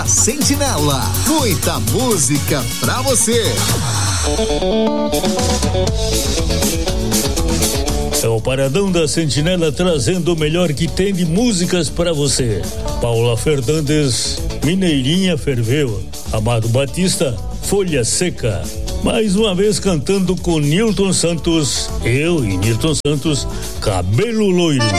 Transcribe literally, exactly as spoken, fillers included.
Sentinela, muita música pra você. É o Paradão da Sentinela trazendo o melhor que tem de músicas pra você. Paula Fernandes, Mineirinha Ferveu. Amado Batista, Folha Seca. Mais uma vez cantando com Nilton Santos, eu e Nilton Santos, Cabelo Loiro.